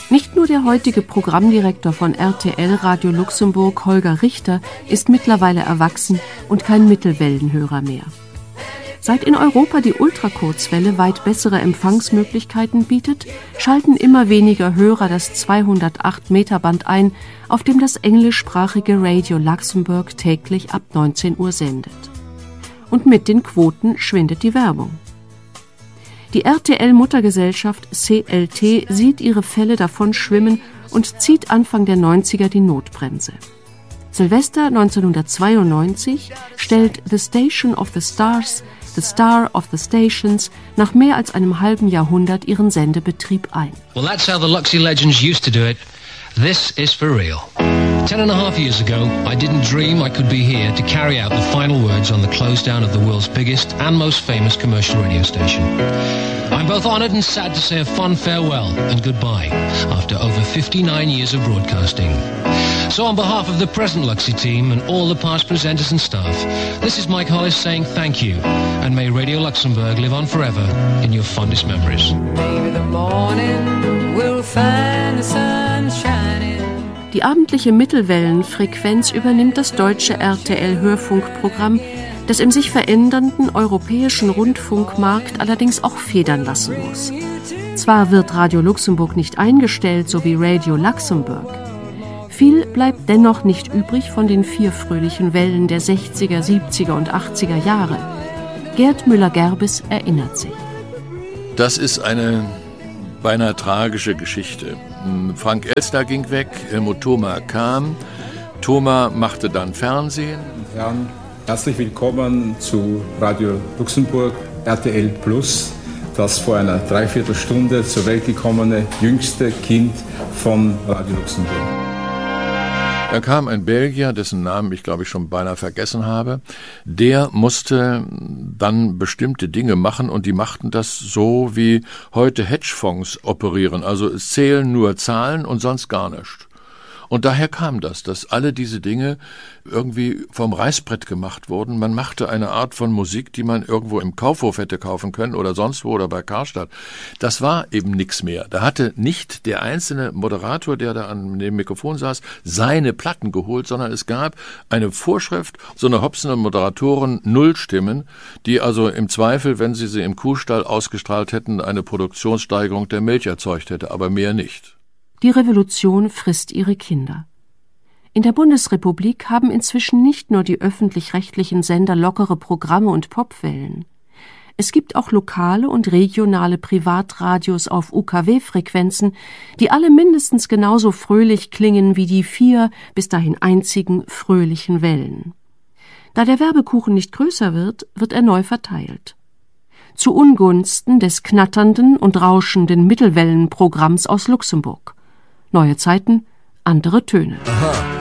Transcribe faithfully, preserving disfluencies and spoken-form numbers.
Nicht nur der heutige Programmdirektor von R T L Radio Luxemburg, Holger Richter, ist mittlerweile erwachsen und kein Mittelwellenhörer mehr. Seit in Europa die Ultrakurzwelle weit bessere Empfangsmöglichkeiten bietet, schalten immer weniger Hörer das zweihundertacht Meter Band ein, auf dem das englischsprachige Radio Luxemburg täglich ab neunzehn Uhr sendet. Und mit den Quoten schwindet die Werbung. Die R T L-Muttergesellschaft C L T sieht ihre Fälle davon schwimmen und zieht Anfang der neunziger die Notbremse. Silvester neunzehnhundertzweiundneunzig stellt The Station of the Stars, The Star of the Stations, nach mehr als einem halben Jahrhundert ihren Sendebetrieb ein. Well, that's how the Luxy legends used to do it. This is for real. Ten and a half years ago, I didn't dream I could be here to carry out the final words on the close down of the world's biggest and most famous commercial radio station. I'm both honored and sad to say a fond farewell and goodbye after over fifty-nine years of broadcasting. So on behalf of the present Luxy team and all the past presenters and staff, this is Mike Hollis saying thank you, and may Radio Luxembourg live on forever in your fondest memories. Maybe the morning will find the sun shining. Die abendliche Mittelwellenfrequenz übernimmt das deutsche R T L-Hörfunkprogramm, das im sich verändernden europäischen Rundfunkmarkt allerdings auch federn lassen muss. Zwar wird Radio Luxemburg nicht eingestellt, so wie Radio Luxembourg. Viel bleibt dennoch nicht übrig von den vier fröhlichen Wellen der sechziger, siebziger und achtziger Jahre. Gerd Müller-Gerbes erinnert sich. Das ist eine beinahe tragische Geschichte. Frank Elstner ging weg, Helmut Thoma kam. Thoma machte dann Fernsehen. Herren, herzlich willkommen zu Radio Luxemburg R T L Plus, das vor einer Dreiviertelstunde zur Welt gekommene jüngste Kind von Radio Luxemburg. Da kam ein Belgier, dessen Namen ich glaube ich schon beinahe vergessen habe. Der musste dann bestimmte Dinge machen und die machten das so, wie heute Hedgefonds operieren. Also es zählen nur Zahlen und sonst gar nichts. Und daher kam das, dass alle diese Dinge irgendwie vom Reißbrett gemacht wurden. Man machte eine Art von Musik, die man irgendwo im Kaufhof hätte kaufen können oder sonst wo oder bei Karstadt. Das war eben nichts mehr. Da hatte nicht der einzelne Moderator, der da an dem Mikrofon saß, seine Platten geholt, sondern es gab eine Vorschrift, so eine Hobsoner Moderatoren Nullstimmen, die also im Zweifel, wenn sie sie im Kuhstall ausgestrahlt hätten, eine Produktionssteigerung der Milch erzeugt hätte, aber mehr nicht. Die Revolution frisst ihre Kinder. In der Bundesrepublik haben inzwischen nicht nur die öffentlich-rechtlichen Sender lockere Programme und Popwellen. Es gibt auch lokale und regionale Privatradios auf U K W-Frequenzen, die alle mindestens genauso fröhlich klingen wie die vier bis dahin einzigen fröhlichen Wellen. Da der Werbekuchen nicht größer wird, wird er neu verteilt. Zu Ungunsten des knatternden und rauschenden Mittelwellenprogramms aus Luxemburg. Neue Zeiten, andere Töne. Aha.